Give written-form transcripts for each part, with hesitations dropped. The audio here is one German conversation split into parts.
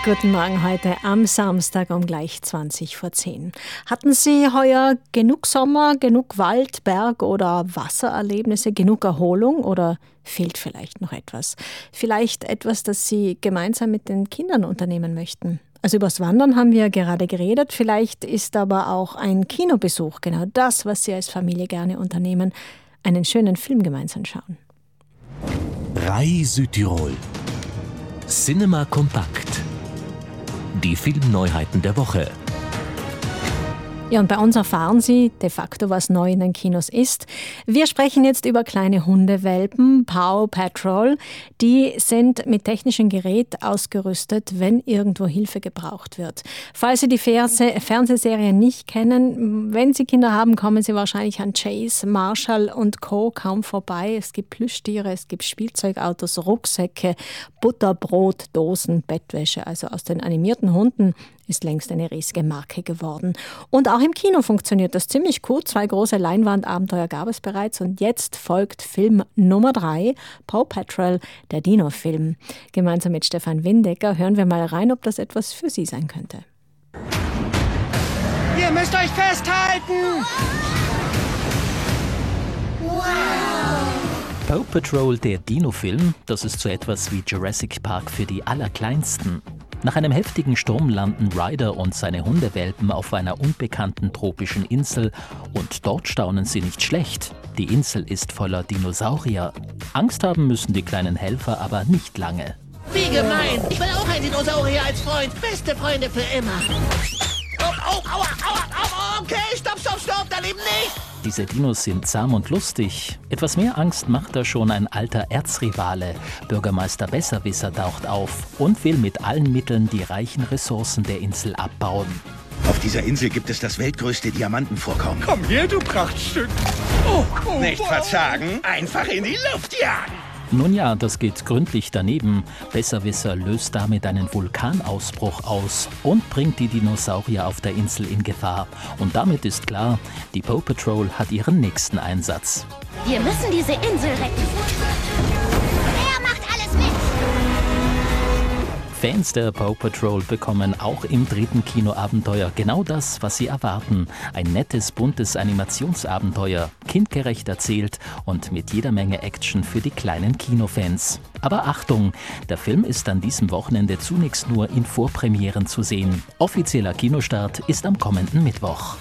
Guten Morgen heute am Samstag um gleich 20 vor 10. Hatten Sie heuer genug Sommer, genug Wald, Berg oder Wassererlebnisse, genug Erholung oder fehlt vielleicht noch etwas? Vielleicht etwas, das Sie gemeinsam mit den Kindern unternehmen möchten? Also übers Wandern haben wir gerade geredet, vielleicht ist aber auch ein Kinobesuch genau das, was Sie als Familie gerne unternehmen, einen schönen Film gemeinsam schauen. RAI Südtirol. Cinema Kompakt. Die Filmneuheiten der Woche. Ja, und bei uns erfahren Sie de facto, was neu in den Kinos ist. Wir sprechen jetzt über kleine Hundewelpen, Paw Patrol. Die sind mit technischem Gerät ausgerüstet, wenn irgendwo Hilfe gebraucht wird. Falls Sie die Fernsehserie nicht kennen, wenn Sie Kinder haben, kommen Sie wahrscheinlich an Chase, Marshall und Co. kaum vorbei. Es gibt Plüschtiere, es gibt Spielzeugautos, Rucksäcke, Butterbrot, Dosen, Bettwäsche. Also aus den animierten Hunden ist längst eine riesige Marke geworden. Und auch im Kino funktioniert das ziemlich gut. 2 große Leinwandabenteuer gab es bereits und jetzt folgt Film Nummer 3, Paw Patrol, der Dino-Film. Gemeinsam mit Stefan Windecker hören wir mal rein, ob das etwas für Sie sein könnte. Ihr müsst euch festhalten! Wow! Paw Patrol, der Dino-Film, das ist so etwas wie Jurassic Park für die Allerkleinsten. Nach einem heftigen Sturm landen Ryder und seine Hundewelpen auf einer unbekannten tropischen Insel und dort staunen sie nicht schlecht. Die Insel ist voller Dinosaurier. Angst haben müssen die kleinen Helfer aber nicht lange. Wie gemein! Ich will auch ein Dinosaurier als Freund. Beste Freunde für immer. Oh, aua, aua, okay, stopp, daneben nicht! Diese Dinos sind zahm und lustig. Etwas mehr Angst macht da schon ein alter Erzrivale. Bürgermeister Besserwisser taucht auf und will mit allen Mitteln die reichen Ressourcen der Insel abbauen. Auf dieser Insel gibt es das weltgrößte Diamantenvorkommen. Komm her, du Prachtstück! Nicht verzagen, einfach in die Luft jagen! Nun ja, das geht gründlich daneben. Besserwisser löst damit einen Vulkanausbruch aus und bringt die Dinosaurier auf der Insel in Gefahr. Und damit ist klar, die Paw Patrol hat ihren nächsten Einsatz. Wir müssen diese Insel retten. Er macht alles mit. Fans der Paw Patrol bekommen auch im 3. Kinoabenteuer genau das, was sie erwarten. Ein nettes, buntes Animationsabenteuer, kindgerecht erzählt und mit jeder Menge Action für die kleinen Kinofans. Aber Achtung, der Film ist an diesem Wochenende zunächst nur in Vorpremieren zu sehen. Offizieller Kinostart ist am kommenden Mittwoch.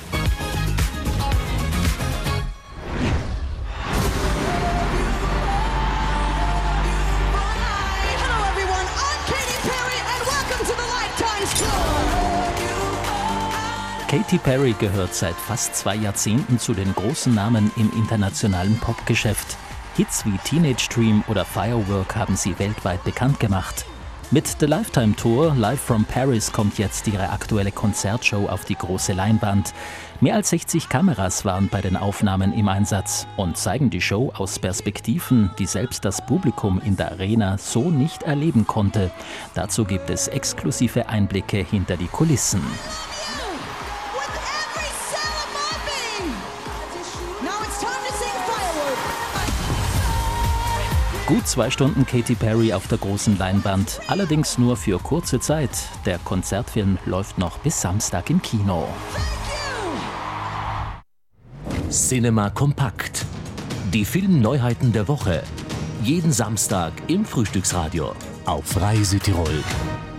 Katy Perry gehört seit fast 2 Jahrzehnten zu den großen Namen im internationalen Popgeschäft. Hits wie Teenage Dream oder Firework haben sie weltweit bekannt gemacht. Mit The Lifetime Tour Live from Paris kommt jetzt ihre aktuelle Konzertshow auf die große Leinwand. Mehr als 60 Kameras waren bei den Aufnahmen im Einsatz und zeigen die Show aus Perspektiven, die selbst das Publikum in der Arena so nicht erleben konnte. Dazu gibt es exklusive Einblicke hinter die Kulissen. Gut 2 Stunden Katy Perry auf der großen Leinwand, allerdings nur für kurze Zeit. Der Konzertfilm läuft noch bis Samstag im Kino. Cinema Kompakt. Die Filmneuheiten der Woche. Jeden Samstag im Frühstücksradio auf RAI Südtirol.